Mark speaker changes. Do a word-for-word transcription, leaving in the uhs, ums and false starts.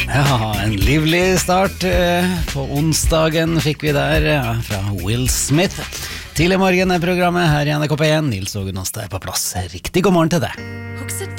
Speaker 1: Ja, en livlig start på onsdagen fikk vi der fra Will Smith. Tidlig morgen er programmet her i N R K P en. Nils Åge Nåstad er på plass. Riktig god morgen til deg.